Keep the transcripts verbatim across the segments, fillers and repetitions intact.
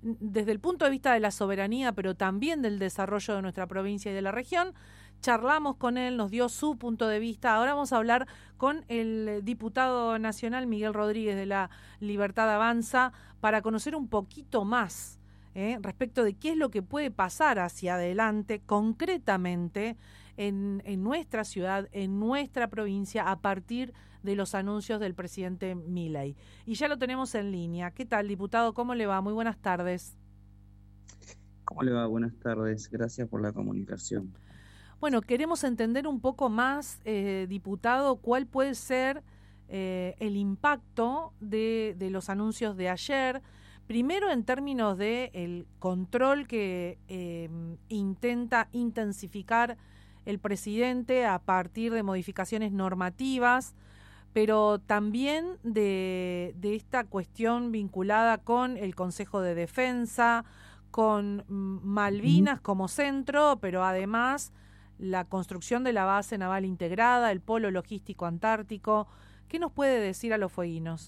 desde el punto de vista de la soberanía, pero también del desarrollo de nuestra provincia y de la región. Charlamos con él, nos dio su punto de vista. Ahora vamos a hablar con el diputado nacional Miguel Rodríguez de la Libertad Avanza para conocer un poquito más ¿eh? respecto de qué es lo que puede pasar hacia adelante concretamente en, en nuestra ciudad, en nuestra provincia, a partir de los anuncios del presidente Milei. Y ya lo tenemos en línea. ¿Qué tal, diputado? ¿Cómo le va? Muy buenas tardes. ¿Cómo le va? Buenas tardes. Gracias por la comunicación. Bueno, queremos entender un poco más, eh, diputado, cuál puede ser eh, el impacto de, de los anuncios de ayer. Primero, en términos de el control que eh, intenta intensificar el presidente a partir de modificaciones normativas, pero también de, de esta cuestión vinculada con el Consejo de Defensa, con Malvinas como centro, pero además la construcción de la base naval integrada, el polo logístico antártico. ¿Qué nos puede decir a los fueguinos?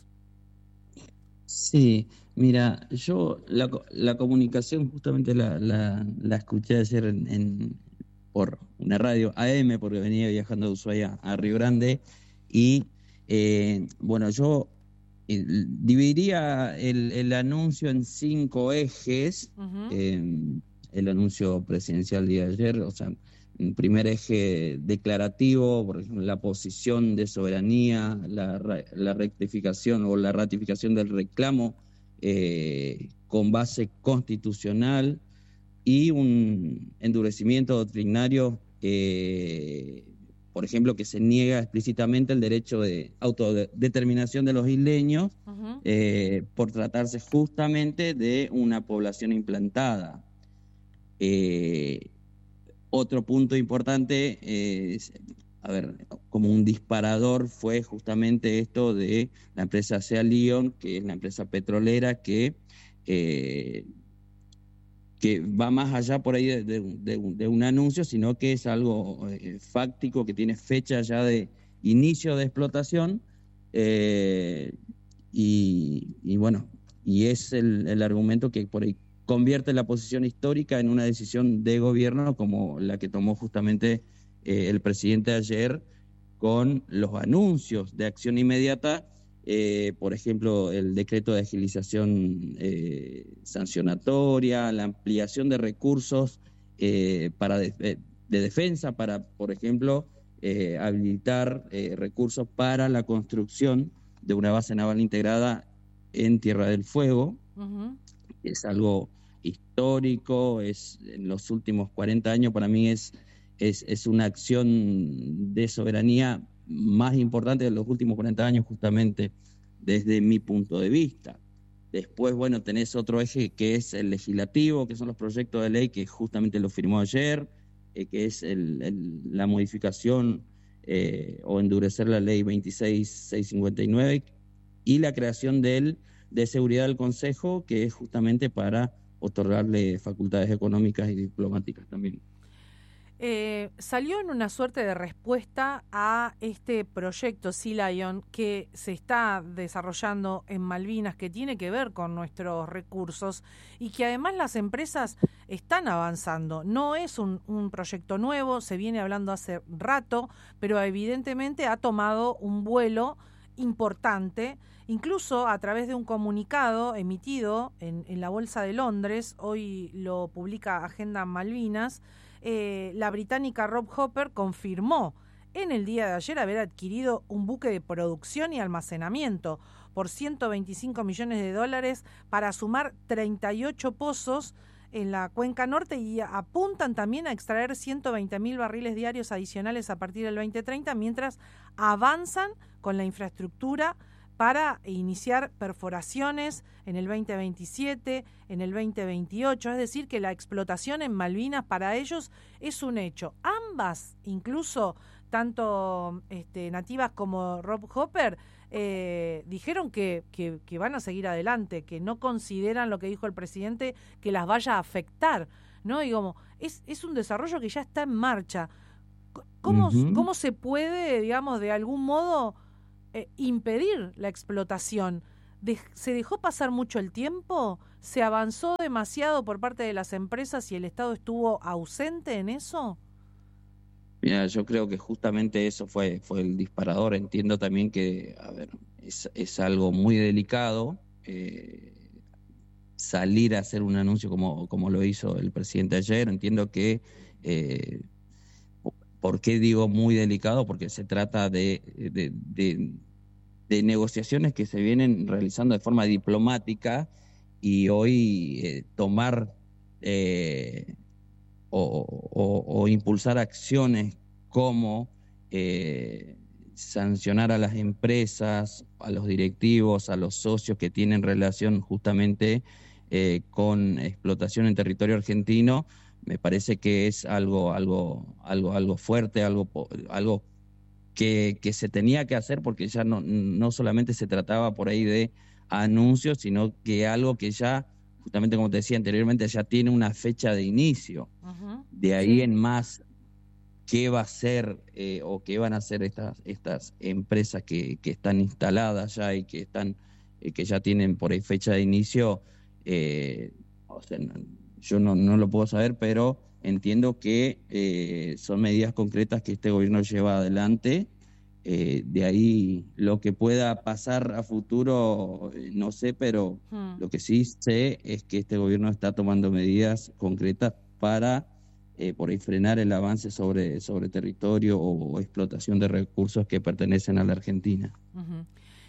Sí, mira, yo la, la comunicación justamente la, la, la escuché ayer en, en, por una radio A M, porque venía viajando de Ushuaia a Río Grande, y eh, bueno, yo eh, dividiría el, el anuncio en cinco ejes, Uh-huh. eh, el anuncio presidencial de ayer, o sea, un primer eje declarativo, por ejemplo, la posición de soberanía, la, la rectificación o la ratificación del reclamo eh, con base constitucional y un endurecimiento doctrinario, eh, por ejemplo, que se niega explícitamente el derecho de autodeterminación de los isleños uh-huh. eh, por tratarse justamente de una población implantada. Eh, Otro punto importante es, a ver, como un disparador fue justamente esto de la empresa Sea Lyon, que es la empresa petrolera que, eh, que va más allá por ahí de, de, de, de un anuncio, sino que es algo eh, fáctico, que tiene fecha ya de inicio de explotación, eh, y, y bueno, y es el, el argumento que por ahí convierte la posición histórica en una decisión de gobierno como la que tomó justamente eh, el presidente ayer con los anuncios de acción inmediata, eh, por ejemplo, el decreto de agilización eh, sancionatoria, la ampliación de recursos eh, para de, de defensa, para, por ejemplo, eh, habilitar eh, recursos para la construcción de una base naval integrada en Tierra del Fuego. Uh-huh. Es algo histórico, es en los últimos cuarenta años para mí es, es, es una acción de soberanía más importante de los últimos cuarenta años, justamente desde mi punto de vista. Después, bueno, tenés otro eje que es el legislativo, que son los proyectos de ley que justamente lo firmó ayer, eh, que es el, el, la modificación eh, o endurecer la ley veintiséis mil seiscientos cincuenta y nueve y la creación del, de seguridad del Consejo, que es justamente para otorgarle facultades económicas y diplomáticas también. Eh, salió en una suerte de respuesta a este proyecto Sea Lyon que se está desarrollando en Malvinas, que tiene que ver con nuestros recursos y que además las empresas están avanzando. No es un, un proyecto nuevo, se viene hablando hace rato, pero evidentemente ha tomado un vuelo importante, incluso a través de un comunicado emitido en, en la Bolsa de Londres. Hoy lo publica Agenda Malvinas. Eh, la británica Rob Hopper confirmó en el día de ayer haber adquirido un buque de producción y almacenamiento por ciento veinticinco millones de dólares para sumar treinta y ocho pozos en la cuenca norte, y apuntan también a extraer ciento veinte mil barriles diarios adicionales a partir del veinte treinta, mientras avanzan con la infraestructura para iniciar perforaciones en el veinte veintisiete, en el veinte veintiocho, es decir, que la explotación en Malvinas para ellos es un hecho. Ambas, incluso tanto este, nativas como Rob Hopper, eh, dijeron que, que, que van a seguir adelante, que no consideran lo que dijo el presidente que las vaya a afectar, ¿no? Y como, es, es un desarrollo que ya está en marcha. ¿Cómo, uh-huh. ¿Cómo se puede, digamos, de algún modo eh, impedir la explotación de, ¿se dejó pasar mucho el tiempo? ¿Se avanzó demasiado por parte de las empresas y el Estado estuvo ausente en eso? Mira, yo creo que justamente eso fue, fue el disparador. Entiendo también que, a ver, es, es algo muy delicado eh, salir a hacer un anuncio como, como lo hizo el presidente ayer. Entiendo que, eh, ¿por qué digo muy delicado? Porque se trata de, de, de, de negociaciones que se vienen realizando de forma diplomática y hoy eh, tomar... Eh, O, o, o impulsar acciones como eh, sancionar a las empresas, a los directivos, a los socios que tienen relación justamente eh, con explotación en territorio argentino, me parece que es algo, algo, algo, algo fuerte, algo, algo que, que se tenía que hacer porque ya no, no solamente se trataba por ahí de anuncios, sino que algo que ya, justamente como te decía anteriormente, ya tiene una fecha de inicio. Uh-huh. De ahí Sí. en más, ¿qué va a ser eh, o qué van a hacer estas, estas empresas que, que están instaladas ya y que están eh, que ya tienen por ahí fecha de inicio? Eh, o sea, no, yo no, no lo puedo saber, pero entiendo que eh, son medidas concretas que este gobierno lleva adelante. Eh, de ahí lo que pueda pasar a futuro, eh, no sé, pero Hmm. lo que sí sé es que este gobierno está tomando medidas concretas para eh, por ahí frenar el avance sobre, sobre territorio o, o explotación de recursos que pertenecen a la Argentina. Uh-huh.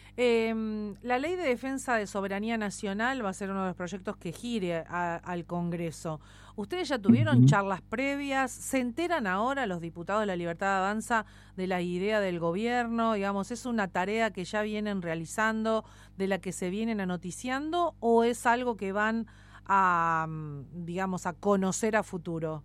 Eh, la Ley de Defensa de Soberanía Nacional va a ser uno de los proyectos que gire a, al Congreso. ¿Ustedes ya tuvieron Uh-huh. charlas previas? ¿Se enteran ahora los diputados de La Libertad Avanza de la idea del gobierno? Digamos, ¿es una tarea que ya vienen realizando, de la que se vienen anoticiando, o es algo que van a, digamos, a conocer a futuro?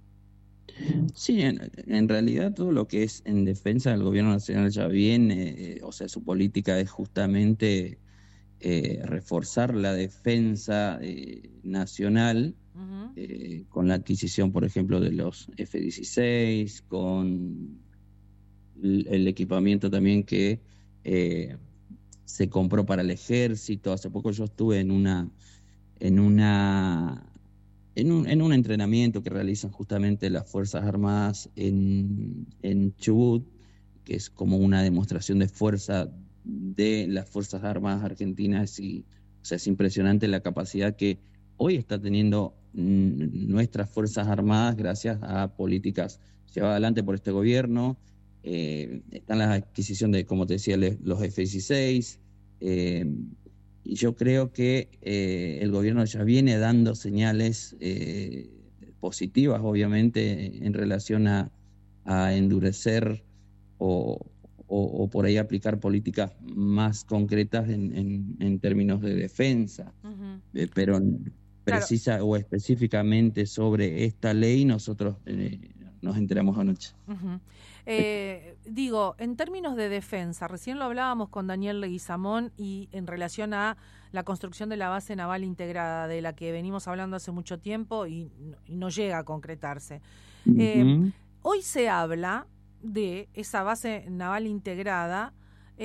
Sí, en, en realidad todo lo que es en defensa del gobierno nacional ya viene, eh, o sea, su política es justamente eh, reforzar la defensa eh, nacional Uh-huh. eh, con la adquisición, por ejemplo, de los F dieciséis, con el, el equipamiento también que eh, se compró para el ejército. Hace poco yo estuve en una en una en un, en un entrenamiento que realizan justamente las Fuerzas Armadas en, en Chubut, que es como una demostración de fuerza de las Fuerzas Armadas argentinas. Y, o sea, es impresionante la capacidad que hoy está teniendo mm, nuestras Fuerzas Armadas gracias a políticas llevadas adelante por este gobierno. Eh, están las adquisiciones de, como te decía, los F dieciséis. Eh, y yo creo que eh, el gobierno ya viene dando señales eh, positivas, obviamente, en relación a, a endurecer o, o, o por ahí aplicar políticas más concretas en, en, en términos de defensa. Uh-huh. Eh, pero Claro. precisa o específicamente sobre esta ley, nosotros eh, nos enteramos anoche. Uh-huh. Eh, digo, en términos de defensa, recién lo hablábamos con Daniel Leguizamón y en relación a la construcción de la base naval integrada, de la que venimos hablando hace mucho tiempo y, y no llega a concretarse. Uh-huh. Eh, hoy se habla de esa base naval integrada,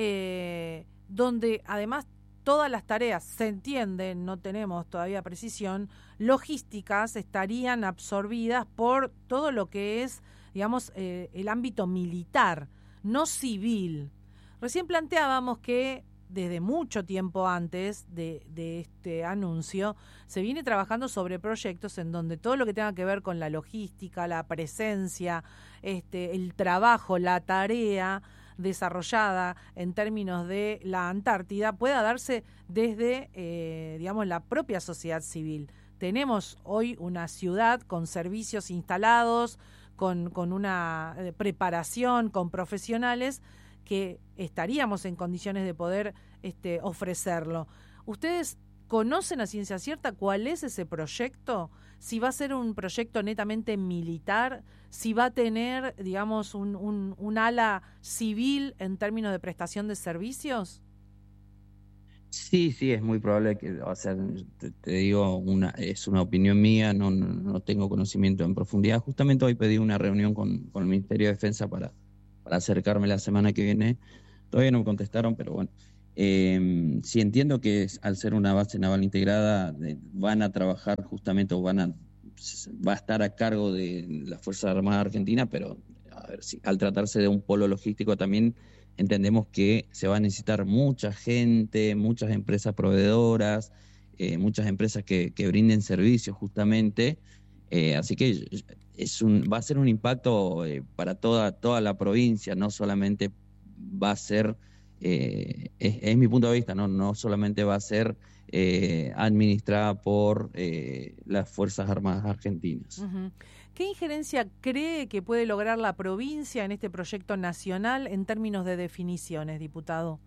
eh, donde además todas las tareas, se entiende, no tenemos todavía precisión, logísticas estarían absorbidas por todo lo que es, digamos, eh, el ámbito militar, no civil. Recién planteábamos que desde mucho tiempo antes de, de este anuncio se viene trabajando sobre proyectos en donde todo lo que tenga que ver con la logística, la presencia, este, el trabajo, la tarea desarrollada en términos de la Antártida pueda darse desde, eh, digamos, la propia sociedad civil. Tenemos hoy una ciudad con servicios instalados, con, con una eh, preparación, con profesionales que estaríamos en condiciones de poder este, ofrecerlo. ¿Ustedes conocen a ciencia cierta cuál es ese proyecto? Si va a ser un proyecto netamente militar, si va a tener, digamos, un, un, un ala civil en términos de prestación de servicios. Sí, sí, es muy probable que, o sea, te, te digo, una, es una opinión mía, no, no, no tengo conocimiento en profundidad. Justamente hoy pedí una reunión con, con el Ministerio de Defensa para, para acercarme la semana que viene. Todavía no me contestaron, pero bueno. Eh, sí entiendo que es- al ser una base naval integrada eh, van a trabajar justamente o van a, va a estar a cargo de las Fuerzas Armadas Argentinas, pero a ver, si, al tratarse de un polo logístico también entendemos que se va a necesitar mucha gente, muchas empresas proveedoras, eh, muchas empresas que, que brinden servicios justamente. Eh, así que es un, va a ser un impacto eh, para toda, toda la provincia, no solamente va a ser eh, es, es mi punto de vista, no, no solamente va a ser eh, administrada por eh, las Fuerzas Armadas Argentinas. Ujú. ¿Qué injerencia cree que puede lograr la provincia en este proyecto nacional en términos de definiciones, diputado?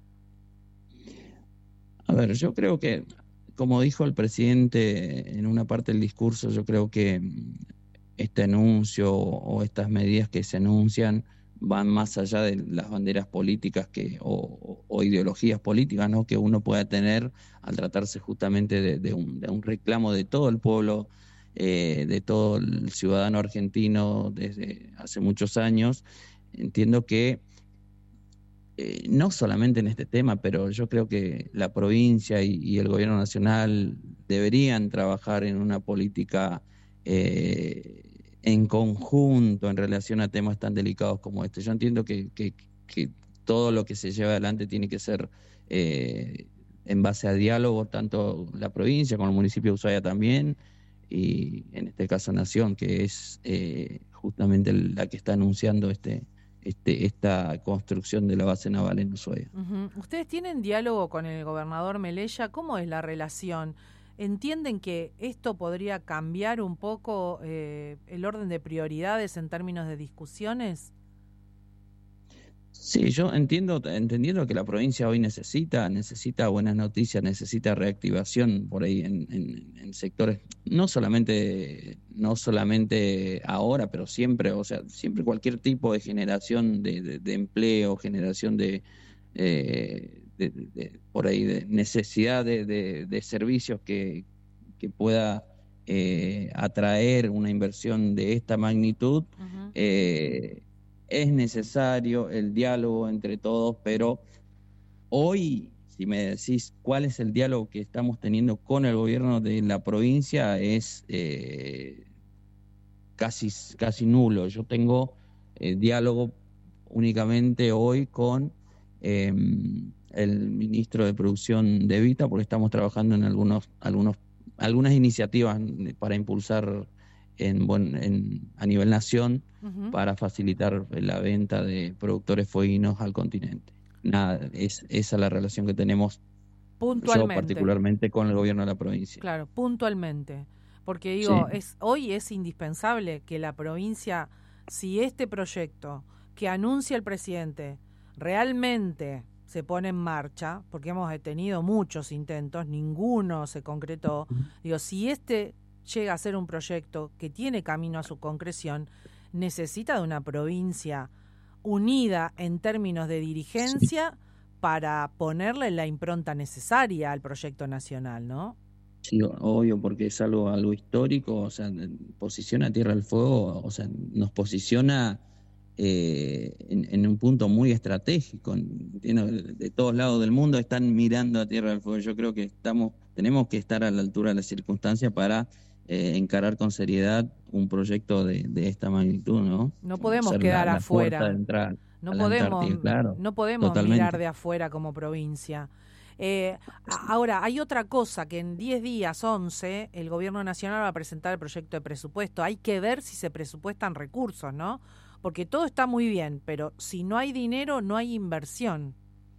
A ver, yo creo que, como dijo el presidente en una parte del discurso, yo creo que mm, este anuncio o estas medidas que se anuncian van más allá de las banderas políticas que, o, o ideologías políticas, ¿no?, que uno pueda tener al tratarse justamente de, de, un, de un reclamo de todo el pueblo, eh, de todo el ciudadano argentino desde hace muchos años. Entiendo que eh, no solamente en este tema, pero yo creo que la provincia y, y el gobierno nacional deberían trabajar en una política eh, en conjunto en relación a temas tan delicados como este. Yo entiendo que, que, que todo lo que se lleva adelante tiene que ser eh, en base a diálogo, tanto la provincia como el municipio de Ushuaia también, y en este caso Nación, que es eh, justamente la que está anunciando este este, esta construcción de la base naval en Ushuaia. Ujú. ¿Ustedes tienen diálogo con el gobernador Melella? ¿Cómo es la relación? ¿Entienden que esto podría cambiar un poco eh, el orden de prioridades en términos de discusiones? Sí, yo entiendo, entendiendo que la provincia hoy necesita, necesita buenas noticias, necesita reactivación por ahí en, en, en sectores, no solamente, no solamente ahora, pero siempre, o sea, siempre cualquier tipo de generación de, de, de empleo, generación de, eh, de, de, de, por ahí de necesidad de, de, de servicios que, que pueda eh, atraer una inversión de esta magnitud. Ujú. eh, Es necesario el diálogo entre todos, pero hoy, si me decís cuál es el diálogo que estamos teniendo con el gobierno de la provincia, es eh, casi, casi nulo. Yo tengo eh, diálogo únicamente hoy con eh, el ministro de Producción de Evita, porque estamos trabajando en algunos, algunos, algunas iniciativas para impulsar en, bueno, en, a nivel nación Ujú. para facilitar la venta de productores fueguinos al continente. Nada, es esa la relación que tenemos yo Puntualmente. particularmente con el gobierno de la provincia. Claro, puntualmente. Porque Sí. digo, es hoy es indispensable que la provincia, si este proyecto que anuncia el presidente realmente se pone en marcha, porque hemos tenido muchos intentos, ninguno se concretó, digo, si este llega a ser un proyecto que tiene camino a su concreción, necesita de una provincia unida en términos de Sí. dirigencia para ponerle la impronta necesaria al proyecto nacional, ¿no? Sí, obvio, porque es algo, algo histórico, o sea, posiciona Tierra del Fuego, o sea, nos posiciona eh, en, en un punto muy estratégico. Entiendo, de todos lados del mundo están mirando a Tierra del Fuego. Yo creo que estamos, tenemos que estar a la altura de las circunstancias para eh, encarar con seriedad un proyecto de, de esta magnitud, ¿no? No Como podemos ser la, quedar la puerta de afuera, entrada no a la podemos, Antártida, claro, no podemos mirar totalmente. de afuera como provincia. Eh, a- ahora, hay otra cosa, que en diez días, once, el gobierno nacional va a presentar el proyecto de presupuesto. Hay que ver si se presupuestan recursos, ¿no? Porque todo está muy bien, pero si no hay dinero, no hay inversión.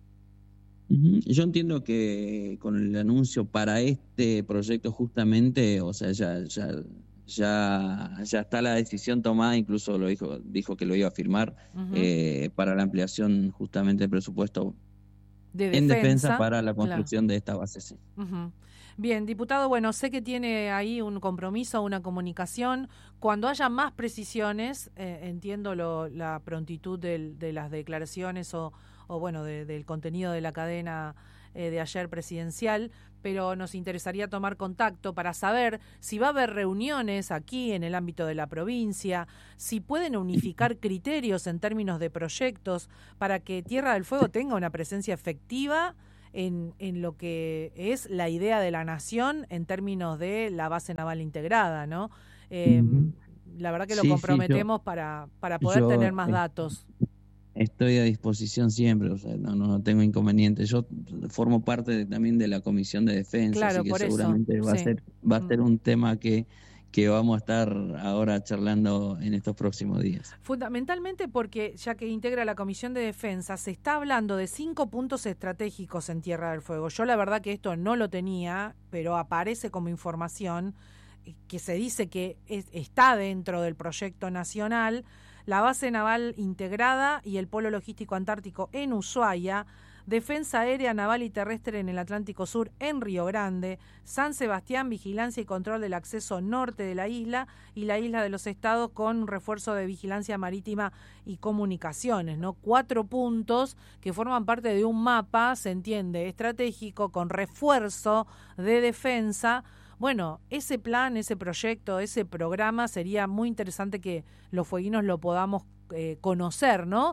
Ujú. Yo entiendo que con el anuncio para este proyecto justamente, o sea, ya, ya, ya, ya está la decisión tomada, incluso lo dijo, dijo que lo iba a firmar Ujú. eh, para la ampliación justamente del presupuesto De en defensa defensa, para la claro. construcción de esta base. Sí. Ujú. Bien, diputado, bueno, sé que tiene ahí un compromiso, una comunicación. Cuando haya más precisiones, eh, entiendo lo, la prontitud del, de las declaraciones o, o bueno, de, del contenido de la cadena eh, de ayer presidencial, pero nos interesaría tomar contacto para saber si va a haber reuniones aquí en el ámbito de la provincia, si pueden unificar criterios en términos de proyectos para que Tierra del Fuego tenga una presencia efectiva en, en lo que es la idea de la nación en términos de la base naval integrada, ¿no? Eh, uh-huh. La verdad que lo sí, comprometemos sí, yo, para, para poder yo, tener más datos. Estoy a disposición siempre, o sea, no, no tengo inconveniente. Yo formo parte de, también de la Comisión de Defensa, claro, así que por seguramente eso, va sí. a ser va a ser un tema que, que vamos a estar ahora charlando en estos próximos días. Fundamentalmente porque, ya que integra la Comisión de Defensa, se está hablando de cinco puntos estratégicos en Tierra del Fuego. Yo la verdad que esto no lo tenía, pero aparece como información que se dice que es, está dentro del proyecto nacional. La base naval integrada y el polo logístico antártico en Ushuaia, defensa aérea, naval y terrestre en el Atlántico Sur en Río Grande, San Sebastián, vigilancia y control del acceso norte de la isla y la isla de los Estados con refuerzo de vigilancia marítima y comunicaciones, ¿no? Cuatro puntos que forman parte de un mapa, se entiende, estratégico con refuerzo de defensa. Bueno, ese plan, ese proyecto, ese programa sería muy interesante que los fueguinos lo podamos eh, conocer, ¿no?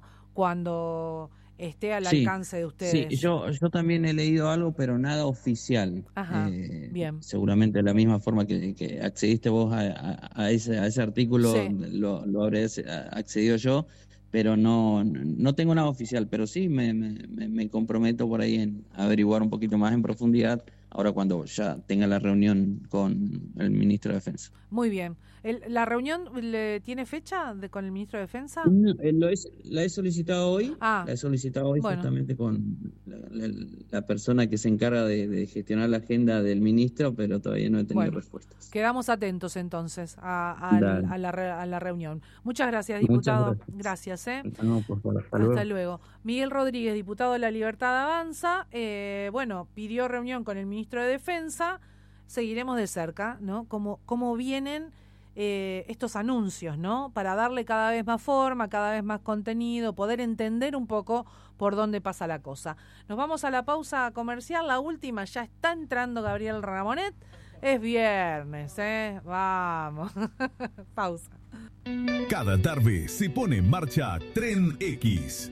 Cuando esté al sí, alcance de ustedes. Sí, yo, yo también he leído algo, pero nada oficial. Ajá, eh, bien. Seguramente de la misma forma que, que accediste vos a, a, a, ese, a ese artículo, sí. lo, lo habré accedido yo, pero no, no tengo nada oficial. Pero sí me, me, me comprometo por ahí en averiguar un poquito más en profundidad ahora cuando ya tenga la reunión con el ministro de Defensa. Muy bien. El, ¿La reunión le tiene fecha de, con el ministro de Defensa? No, lo he, la he solicitado hoy, ah, la he solicitado hoy bueno. justamente con la, la, la persona que se encarga de, de gestionar la agenda del ministro, pero todavía no he tenido bueno, respuestas. Quedamos atentos entonces a, a, a, la, a la reunión. Muchas gracias, diputado. Muchas gracias. gracias ¿eh? No, por favor, hasta, hasta luego. luego. Miguel Rodríguez, diputado de La Libertad Avanza, eh, bueno, pidió reunión con el ministro de Defensa. Seguiremos de cerca, ¿no? Cómo, cómo vienen eh, estos anuncios, ¿no? Para darle cada vez más forma, cada vez más contenido, poder entender un poco por dónde pasa la cosa. Nos vamos a la pausa comercial, la última, ya está entrando Gabriel Ramonet. Es viernes, ¿eh? Vamos. Pausa. Cada tarde se pone en marcha Tren X.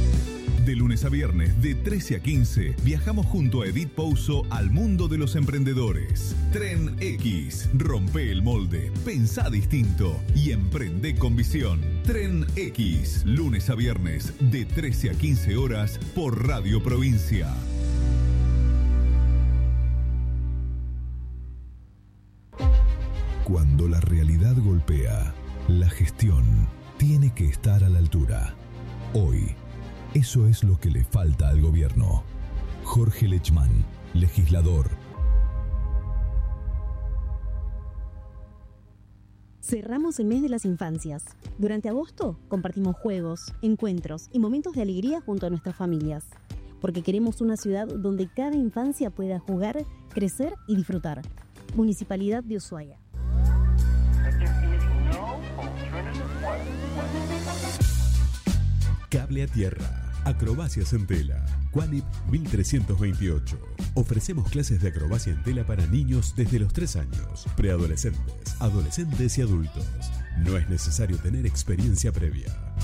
De lunes a viernes, de trece a quince, viajamos junto a Edith Pouso al mundo de los emprendedores. Tren X. Rompe el molde, pensá distinto y emprende con visión. Tren X. Lunes a viernes, de trece a quince horas, por Radio Provincia. Cuando la realidad golpea, la gestión tiene que estar a la altura. Hoy, eso es lo que le falta al gobierno. Jorge Lechmann, legislador. Cerramos el mes de las infancias. Durante agosto compartimos juegos, encuentros y momentos de alegría junto a nuestras familias. Porque queremos una ciudad donde cada infancia pueda jugar, crecer y disfrutar. Municipalidad de Ushuaia. Cable a tierra. Acrobacias en tela. Qualip mil trescientos veintiocho. Ofrecemos clases de acrobacia en tela para niños desde los tres años, preadolescentes, adolescentes y adultos. No es necesario tener experiencia previa.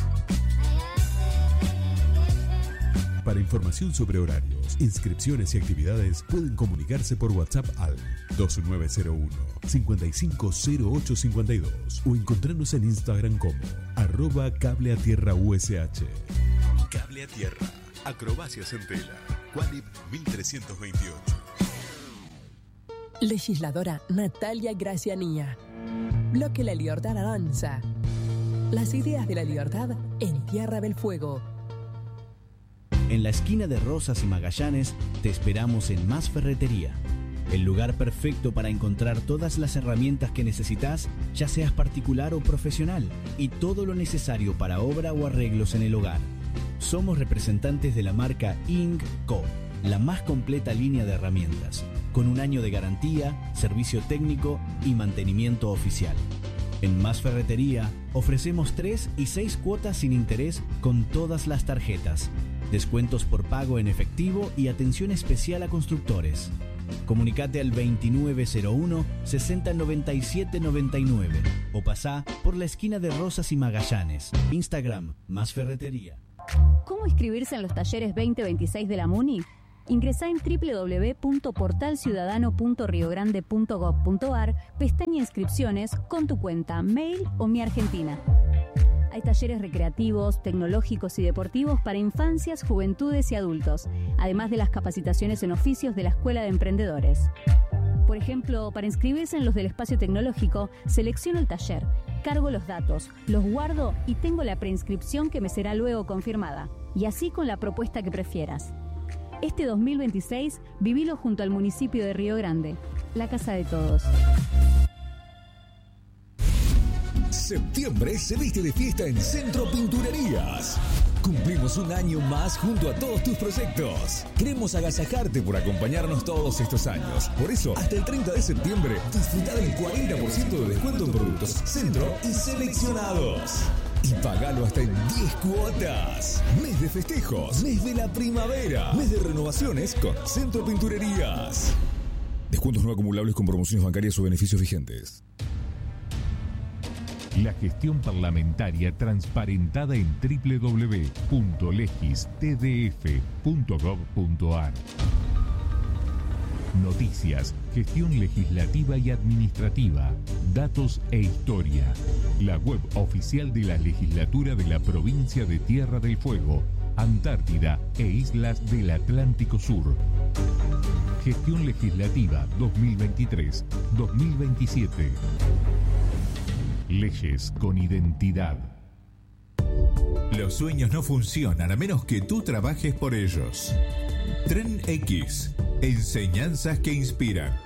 Para información sobre horarios, inscripciones y actividades, pueden comunicarse por WhatsApp al dos nueve cero uno, cinco cinco cero ocho cinco dos o encontrarnos en Instagram como arroba cable a tierra U S H. Cable a tierra. Acrobacias en tela. Qualip mil trescientos veintiocho. Legisladora Natalia Gracianía. Bloque La Libertad Avanza. Las ideas de la libertad en Tierra del Fuego. En la esquina de Rosas y Magallanes te esperamos en Más Ferretería, el lugar perfecto para encontrar todas las herramientas que necesitas, ya seas particular o profesional, y todo lo necesario para obra o arreglos en el hogar. Somos representantes de la marca Ingco, la más completa línea de herramientas, con un año de garantía, servicio técnico y mantenimiento oficial. En Más Ferretería ofrecemos tres y seis cuotas sin interés con todas las tarjetas, descuentos por pago en efectivo y atención especial a constructores. Comunicate al veintinueve cero uno, sesenta noventa y siete noventa y nueve o pasá por la esquina de Rosas y Magallanes. Instagram, Más Ferretería. ¿Cómo inscribirse en los talleres veinte veintiséis de la MUNI? Ingresá en doble u doble u doble u punto portal ciudadano punto rio grande punto gob punto a r, pestaña inscripciones, con tu cuenta, mail o Mi Argentina. Hay talleres recreativos, tecnológicos y deportivos para infancias, juventudes y adultos, además de las capacitaciones en oficios de la Escuela de Emprendedores. Por ejemplo, para inscribirse en los del espacio tecnológico, selecciono el taller, cargo los datos, los guardo y tengo la preinscripción que me será luego confirmada. Y así con la propuesta que prefieras. Este dos mil veintiséis, vivilo junto al municipio de Río Grande, la casa de todos. Septiembre se viste de fiesta en Centro Pinturerías. Cumplimos un año más junto a todos tus proyectos. Queremos agasajarte por acompañarnos todos estos años. Por eso, hasta el treinta de septiembre, disfruta del cuarenta por ciento de descuento en productos Centro y seleccionados. Y pagalo hasta en diez cuotas. Mes de festejos, mes de la primavera, mes de renovaciones con Centro Pinturerías. Descuentos no acumulables con promociones bancarias o beneficios vigentes. La gestión parlamentaria transparentada en doble u doble u doble u punto legis t d f punto gob punto a r. Noticias, gestión legislativa y administrativa, datos e historia. La web oficial de la legislatura de la provincia de Tierra del Fuego, Antártida e Islas del Atlántico Sur. Gestión legislativa dos mil veintitrés dos mil veintisiete. Leyes con identidad. Los sueños no funcionan a menos que tú trabajes por ellos. Tren X. Enseñanzas que inspiran.